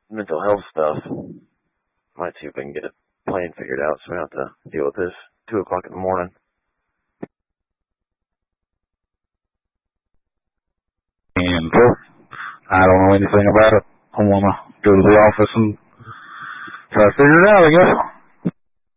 mental health stuff. Might see if we can get a plan figured out so we don't have to deal with this 2 o'clock in the morning. And I don't know anything about it. I want to go to the office and try to figure it out, I guess.